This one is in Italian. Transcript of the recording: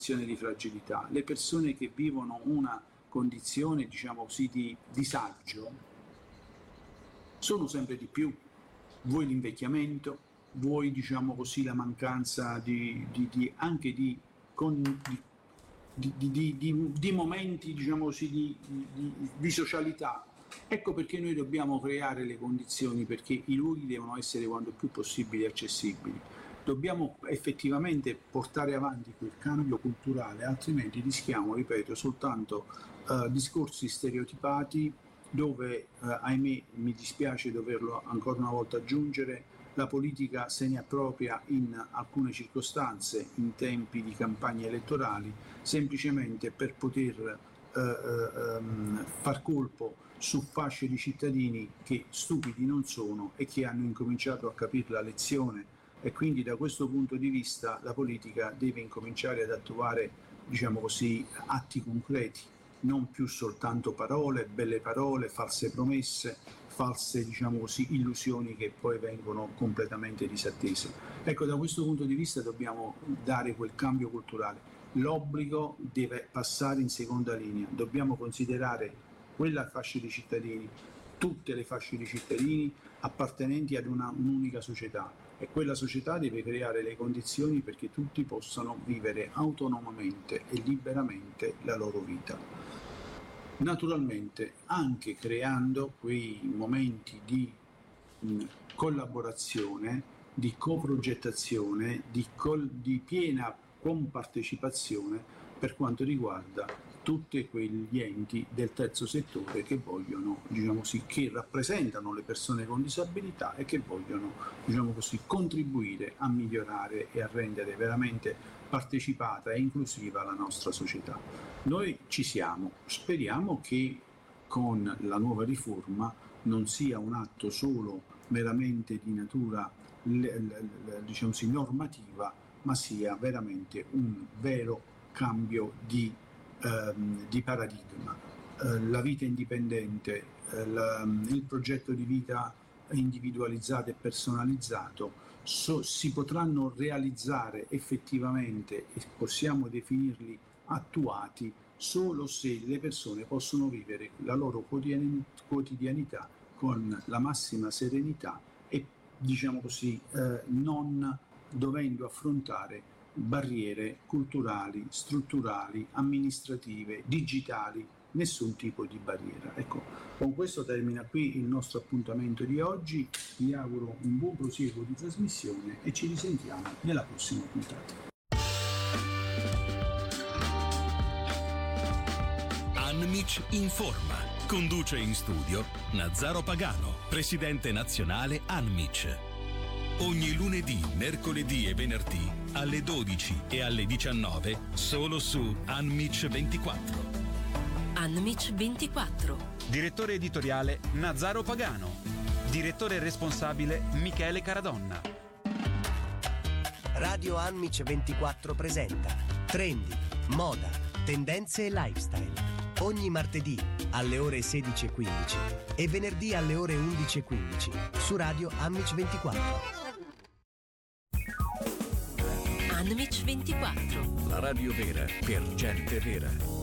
di fragilità. Le persone che vivono una condizione, diciamo così, di disagio sono sempre di più. Vuoi l'invecchiamento, vuoi, diciamo così, la mancanza anche di momenti, diciamo così, di socialità. Ecco perché noi dobbiamo creare le condizioni, perché i luoghi devono essere quanto più possibile accessibili. Dobbiamo effettivamente portare avanti quel cambio culturale, altrimenti rischiamo, ripeto, soltanto discorsi stereotipati dove, ahimè, mi dispiace doverlo ancora una volta aggiungere, la politica se ne appropria in alcune circostanze, in tempi di campagne elettorali, semplicemente per poter far colpo su fasce di cittadini che stupidi non sono e che hanno incominciato a capire la lezione. E quindi da questo punto di vista la politica deve incominciare ad attuare, diciamo così, atti concreti, non più soltanto parole, belle parole, false promesse, false, diciamo così, illusioni che poi vengono completamente disattese. Ecco, da questo punto di vista dobbiamo dare quel cambio culturale. L'obbligo deve passare in seconda linea, dobbiamo considerare quella fascia di cittadini, tutte le fasce di cittadini appartenenti ad un'unica società, e quella società deve creare le condizioni perché tutti possano vivere autonomamente e liberamente la loro vita. Naturalmente anche creando quei momenti di collaborazione, di coprogettazione, di piena compartecipazione per quanto riguarda tutti quegli enti del terzo settore che vogliono, diciamo così, che rappresentano le persone con disabilità e che vogliono, diciamo così, contribuire a migliorare e a rendere veramente partecipata e inclusiva la nostra società. Noi ci siamo, speriamo che con la nuova riforma non sia un atto solo meramente di natura, diciamo così, normativa, ma sia veramente un vero cambio di paradigma. La vita indipendente, il progetto di vita individualizzato e personalizzato si potranno realizzare effettivamente e possiamo definirli attuati solo se le persone possono vivere la loro quotidianità con la massima serenità e, diciamo così, non dovendo affrontare barriere culturali, strutturali, amministrative, digitali, nessun tipo di barriera. Ecco, con questo termina qui il nostro appuntamento di oggi. Vi auguro un buon prosieguo di trasmissione e ci risentiamo nella prossima puntata. Anmic informa. Conduce in studio Nazzaro Pagano, presidente nazionale Anmic. Ogni lunedì, mercoledì e venerdì alle 12 e alle 19 solo su Anmic 24. Anmic 24. Direttore editoriale Nazzaro Pagano. Direttore responsabile Michele Caradonna. Radio Anmic 24 presenta Trendi, moda, tendenze e lifestyle. Ogni martedì alle ore 16:15 e venerdì alle ore 11:15 su Radio Anmic 24. Anmic 24. La radio vera per gente vera.